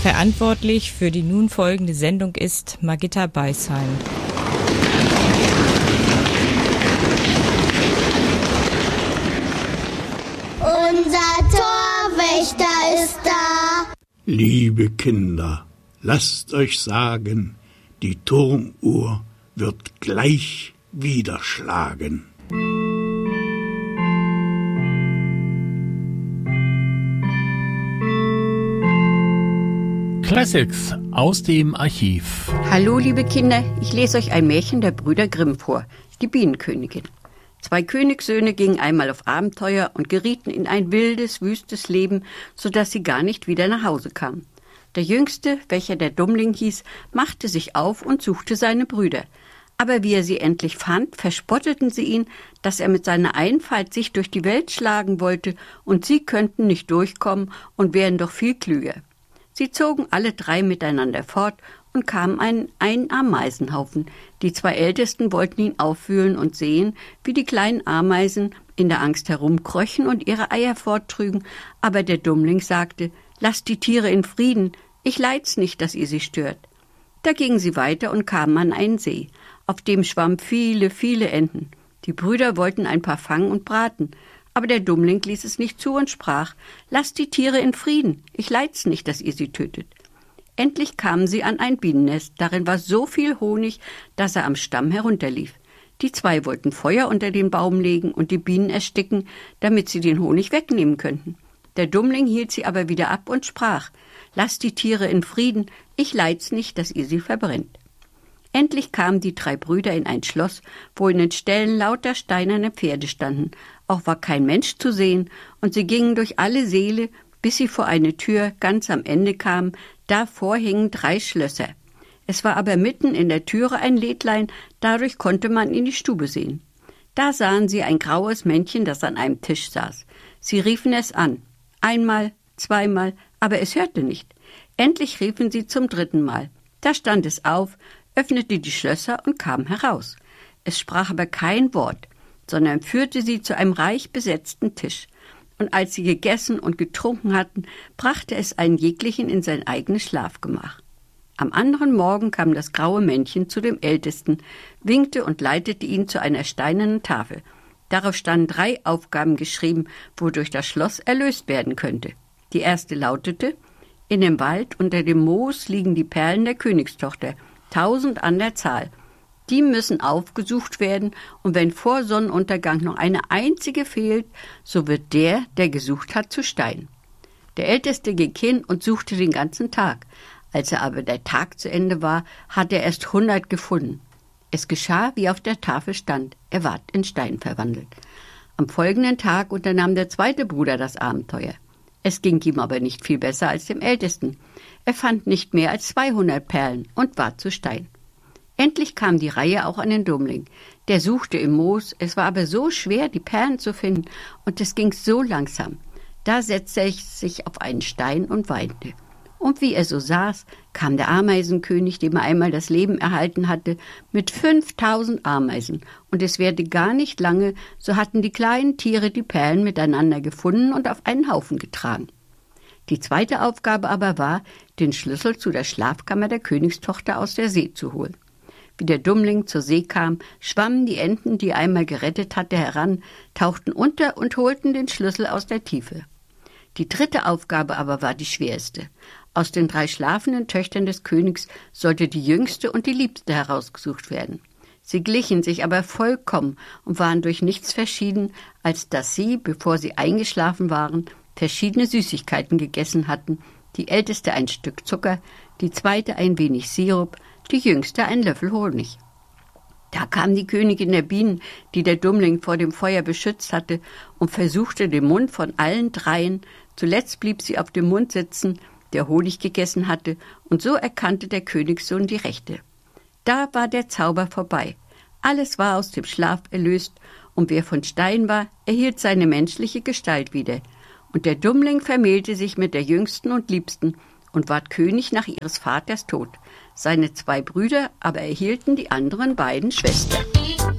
Verantwortlich für die nun folgende Sendung ist Margitta Beisheim. Unser Torwächter ist da. Liebe Kinder, lasst euch sagen, die Turmuhr wird gleich wieder schlagen. Classics aus dem Archiv. Hallo liebe Kinder, ich lese euch ein Märchen der Brüder Grimm vor, die Bienenkönigin. 2 Königssöhne gingen einmal auf Abenteuer und gerieten in ein wildes, wüstes Leben, sodass sie gar nicht wieder nach Hause kamen. Der Jüngste, welcher der Dummling hieß, machte sich auf und suchte seine Brüder. Aber wie er sie endlich fand, verspotteten sie ihn, dass er mit seiner Einfalt sich durch die Welt schlagen wollte und sie könnten nicht durchkommen und wären doch viel klüger. Sie zogen alle 3 miteinander fort und kamen an einen Ameisenhaufen. Die 2 Ältesten wollten ihn aufwühlen und sehen, wie die kleinen Ameisen in der Angst herumkröchen und ihre Eier forttrügen. Aber der Dummling sagte, lasst die Tiere in Frieden, ich leid's nicht, dass ihr sie stört. Da gingen sie weiter und kamen an einen See. Auf dem schwammen viele, viele Enten. Die Brüder wollten ein paar fangen und braten. Aber der Dummling ließ es nicht zu und sprach, lasst die Tiere in Frieden, ich leid's nicht, dass ihr sie tötet. Endlich kamen sie an ein Bienennest, darin war so viel Honig, dass er am Stamm herunterlief. Die 2 wollten Feuer unter den Baum legen und die Bienen ersticken, damit sie den Honig wegnehmen könnten. Der Dummling hielt sie aber wieder ab und sprach, lasst die Tiere in Frieden, ich leid's nicht, dass ihr sie verbrennt. Endlich kamen die 3 Brüder in ein Schloss, wo in den Ställen lauter steinerne Pferde standen. Auch war kein Mensch zu sehen, und sie gingen durch alle Säle, bis sie vor eine Tür ganz am Ende kamen. Davor hingen 3 Schlösser. Es war aber mitten in der Türe ein Lädlein, dadurch konnte man in die Stube sehen. Da sahen sie ein graues Männchen, das an einem Tisch saß. Sie riefen es an. Einmal, zweimal, aber es hörte nicht. Endlich riefen sie zum 3. Mal. Da stand es auf, öffnete die Schlösser und kam heraus. Es sprach aber kein Wort, sondern führte sie zu einem reich besetzten Tisch. Und als sie gegessen und getrunken hatten, brachte es einen jeglichen in sein eigenes Schlafgemach. Am anderen Morgen kam das graue Männchen zu dem Ältesten, winkte und leitete ihn zu einer steinernen Tafel. Darauf standen 3 Aufgaben geschrieben, wodurch das Schloss erlöst werden könnte. Die erste lautete, in dem Wald unter dem Moos liegen die Perlen der Königstochter, 1000 an der Zahl. Die müssen aufgesucht werden, und wenn vor Sonnenuntergang noch eine einzige fehlt, so wird der gesucht hat, zu Stein. Der Älteste ging hin und suchte den ganzen Tag. Als aber der Tag zu Ende war, hat er erst 100 gefunden. Es geschah, wie auf der Tafel stand, er ward in Stein verwandelt. Am folgenden Tag unternahm der 2. Bruder das Abenteuer. Es ging ihm aber nicht viel besser als dem Ältesten. Er fand nicht mehr als 200 Perlen und ward zu Stein. Endlich kam die Reihe auch an den Dummling. Der suchte im Moos, es war aber so schwer, die Perlen zu finden, und es ging so langsam. Da setzte er sich auf einen Stein und weinte. Und wie er so saß, kam der Ameisenkönig, dem er einmal das Leben erhalten hatte, mit 5000 Ameisen. Und es währte gar nicht lange, so hatten die kleinen Tiere die Perlen miteinander gefunden und auf einen Haufen getragen. Die zweite Aufgabe aber war, den Schlüssel zu der Schlafkammer der Königstochter aus der See zu holen. Wie der Dummling zur See kam, schwammen die Enten, die er einmal gerettet hatte, heran, tauchten unter und holten den Schlüssel aus der Tiefe. Die dritte Aufgabe aber war die schwerste. Aus den 3 schlafenden Töchtern des Königs sollte die jüngste und die liebste herausgesucht werden. Sie glichen sich aber vollkommen und waren durch nichts verschieden, als dass sie, bevor sie eingeschlafen waren, verschiedene Süßigkeiten gegessen hatten, die älteste ein Stück Zucker, die zweite ein wenig Sirup, die jüngste einen Löffel Honig. Da kam die Königin der Bienen, die der Dummling vor dem Feuer beschützt hatte, und versuchte den Mund von allen 3. Zuletzt blieb sie auf dem Mund sitzen, der Honig gegessen hatte, und so erkannte der Königssohn die Rechte. Da war der Zauber vorbei. Alles war aus dem Schlaf erlöst, und wer von Stein war, erhielt seine menschliche Gestalt wieder. Und der Dummling vermählte sich mit der Jüngsten und Liebsten und ward König nach ihres Vaters Tod. Seine 2 Brüder aber erhielten die anderen beiden Schwestern.